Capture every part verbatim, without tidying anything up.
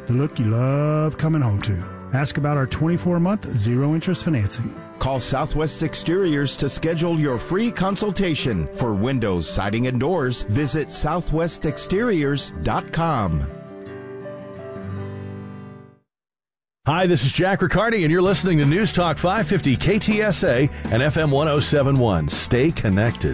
the look you love coming home to. Ask about our twenty-four month zero-interest financing. Call Southwest Exteriors to schedule your free consultation. For windows, siding, and doors, visit southwest exteriors dot com. Hi, this is Jack Riccardi, and you're listening to News Talk five fifty K T S A and F M one oh seven point one. Stay connected.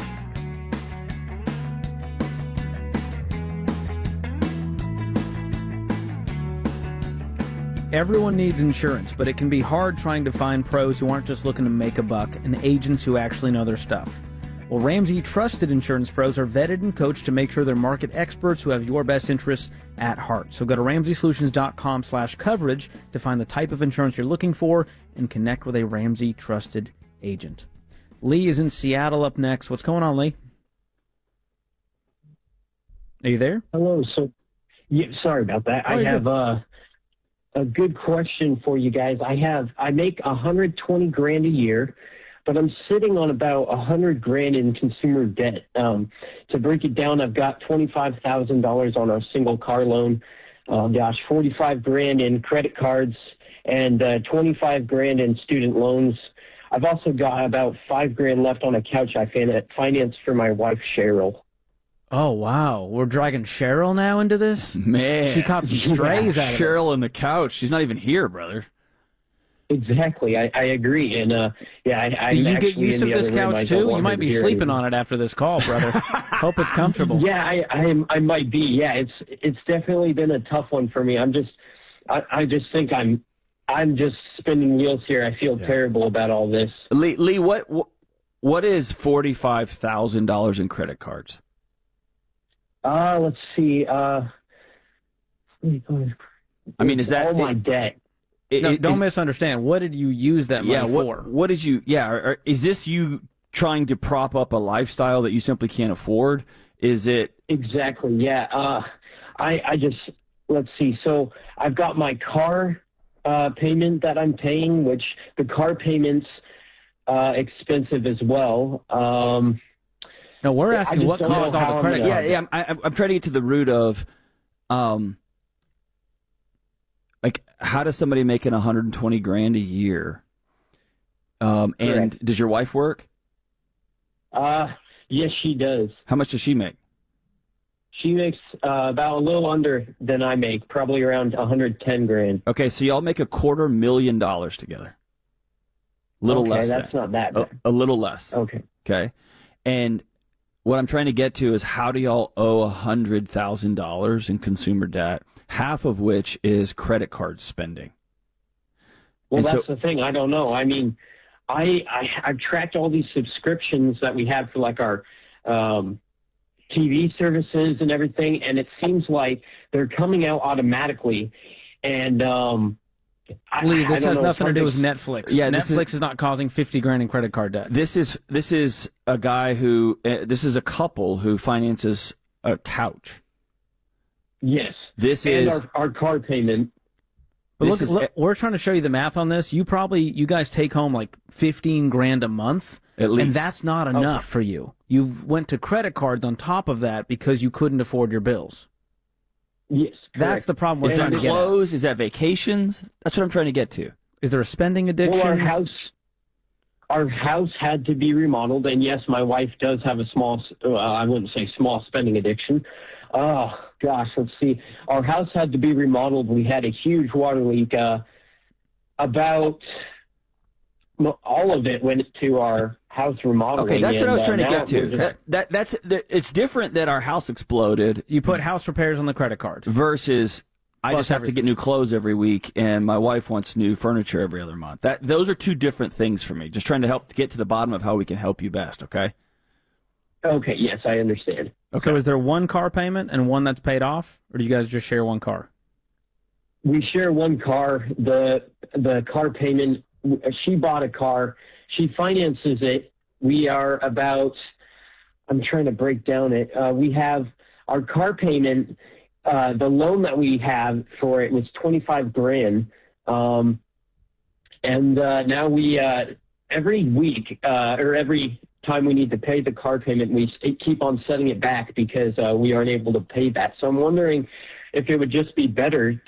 Everyone needs insurance, but it can be hard trying to find pros who aren't just looking to make a buck and agents who actually know their stuff. Well, Ramsey Trusted Insurance Pros are vetted and coached to make sure they're market experts who have your best interests at heart. So go to ramsey solutions dot com slash coverage to find the type of insurance you're looking for and connect with a Ramsey Trusted agent. Lee is in Seattle up next. What's going on, Lee? Are you there? Hello. So, yeah, sorry about that. Oh, I have uh, a good question for you guys. I have I make one hundred twenty grand a year, but I'm sitting on about one hundred grand in consumer debt. Um, to break it down, I've got twenty-five thousand dollars on a single car loan. Uh, gosh, forty-five grand in credit cards and uh, twenty-five grand in student loans. I've also got about five grand left on a couch I fin- financed for my wife, Cheryl. Oh, wow. We're dragging Cheryl now into this? Man. She caught some strays out of Cheryl this. on the couch. She's not even here, brother. Exactly. I, I agree. And, uh, yeah, I, Do I'm you get actually used in to the this other room. I couch, don't too? want You her might to be hear sleeping anything. on it after this call, brother. Hope it's comfortable. Yeah, I, I, I might be. Yeah, it's it's definitely been a tough one for me. I'm just, I, I just think I'm, I'm just spinning wheels here. I feel Yeah. terrible about all this. Lee, Lee what what is forty-five thousand dollars in credit cards? Uh, let's see. Uh, I mean, is that all my it- debt? It, No, it- don't is- misunderstand. What did you use that money yeah, what, for? what did you, yeah, or, or is this you trying to prop up a lifestyle that you simply can't afford? Is it? Exactly. Yeah. Uh, I, I just, let's see. So I've got my car uh, payment that I'm paying, which the car payment's uh, expensive as well. Um, No, we're I asking just what don't know caused all how the I'm credit gonna- card Yeah, yeah, I'm, I, I'm trying to get to the root of, um, like, how does somebody make an one hundred twenty grand a year? Um, and Correct. does your wife work? uh, yes, she does. How much does she make? She makes uh, about a little under than I make, probably around one hundred ten grand. Okay, so y'all make a quarter million dollars together. Little okay, less. that's than. not that a, bad. a little less. Okay. Okay. And what I'm trying to get to is how do y'all owe one hundred thousand dollars in consumer debt, half of which is credit card spending? Well, And that's so- the thing. I don't know. I mean, I, I I've tracked all these subscriptions that we have for like our um, T V services and everything, and it seems like they're coming out automatically. And um, I, Lee, I this don't has know, it's nothing to hard do with Netflix. Yeah, this Netflix is, not causing fifty grand in credit card debt. This is this is a guy who uh, this is a couple who finances a couch. Yes. This and is our, our car payment. But this look, is look, we're trying to show you the math on this. You probably, you guys take home like fifteen grand a month, At least. and that's not enough for you. You went to credit cards on top of that because you couldn't afford your bills. Yes. That's correct. the problem we're is trying that to get at. clothes? Is that vacations? That's what I'm trying to get to. Is there a spending addiction? Well, our house, our house had to be remodeled, and yes, my wife does have a small, uh, I wouldn't say small spending addiction. Oh, gosh, let's see. Our house had to be remodeled. We had a huge water leak. Uh, about all of it went to our house remodeling. Okay, that's what I was and, trying uh, to now get to. we're just- That, that that's that, it's different that our house exploded You put house repairs on the credit card. versus I Plus just have everything. to get new clothes every week and my wife wants new furniture every other month. That those are two different things for me. Just trying to help to get to the bottom of how we can help you best, okay? Okay, yes, I understand. Okay. So is there one car payment and one that's paid off, or do you guys just share one car? We share one car. The the car payment, she bought a car. She finances it. We are about, I'm trying to break down it. Uh, we have our car payment, uh, the loan that we have for it was twenty-five grand. Um, and uh, now we, uh, every week uh, or every time we need to pay the car payment, we s- keep on setting it back because uh, we aren't able to pay that. So I'm wondering if it would just be better